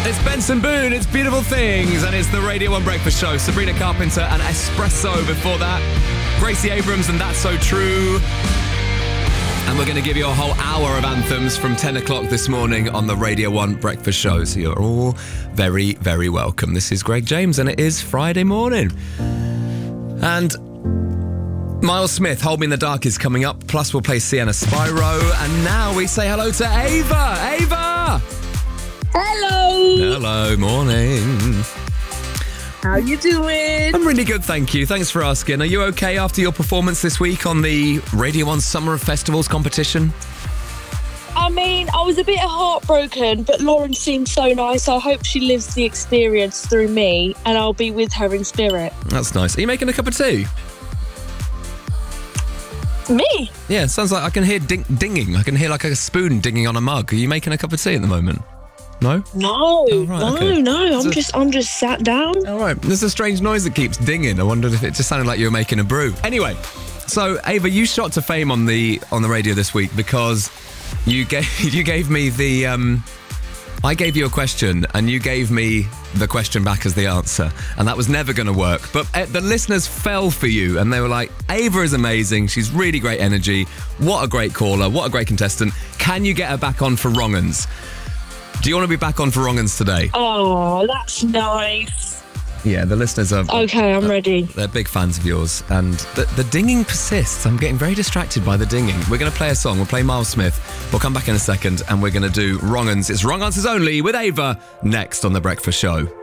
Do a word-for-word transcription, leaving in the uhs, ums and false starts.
It's Benson Boone, it's Beautiful Things, and it's the Radio one Breakfast Show. Sabrina Carpenter and Espresso before that. Gracie Abrams and That's So True. And we're going to give you a whole hour of anthems from ten o'clock this morning on the Radio one Breakfast Show. So you're all very, very welcome. This is Greg James, and it is Friday morning. And Miles Smith, Hold Me in the Dark, is coming up. Plus, we'll play Sienna Spyro. And now we say hello to Ava. Ava! Hello. Hello, morning. How you doing? I'm really good, thank you. Thanks for asking. Are you okay after your performance this week on the Radio one Summer of Festivals competition? I mean, I was a bit heartbroken, but Lauren seemed so nice. I hope she lives the experience through me, and I'll be with her in spirit. That's nice. Are you making a cup of tea? Me? Yeah, sounds like I can hear ding- dinging. I can hear like a spoon dinging on a mug. Are you making a cup of tea at the moment? No? No, oh, right, no, okay. no. I'm so, just, I'm just sat down. All right. There's a strange noise that keeps dinging. I wondered if it just sounded like you were making a brew. Anyway, so Ava, you shot to fame on the on the radio this week because you gave you gave me the. Um, I gave you a question and you gave me the question back as the answer, and that was never going to work. But uh, the listeners fell for you, and they were like, "Ava is amazing. She's really great energy. What a great caller. What a great contestant. Can you get her back on for Wrong 'Uns?" Do you want to be back on for Wrong 'Uns today? Oh, that's nice. Yeah, the listeners are... Okay, I'm uh, ready. They're big fans of yours. And the, the dinging persists. I'm getting very distracted by the dinging. We're going to play a song. We'll play Miles Smith. We'll come back in a second and we're going to do Wrong 'Uns. It's Wrong Answers Only with Ava next on The Breakfast Show.